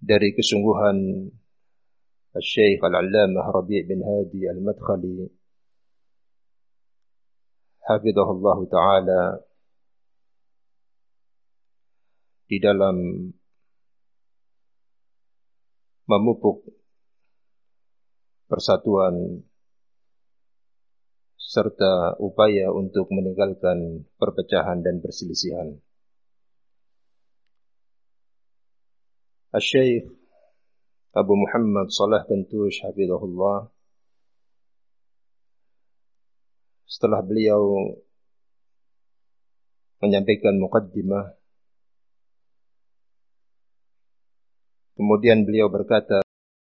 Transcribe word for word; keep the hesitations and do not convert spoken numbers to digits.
dari kesungguhan Syekh Al-Allamah Rabi' bin Hadi Al-Madkhali hafizahullah ta'ala di dalam memupuk persatuan serta upaya untuk meninggalkan perpecahan dan perselisihan. Syekh Abu Muhammad Salah Kentush hafizahullah, setelah beliau menyampaikan muqaddimah, kemudian beliau berkata,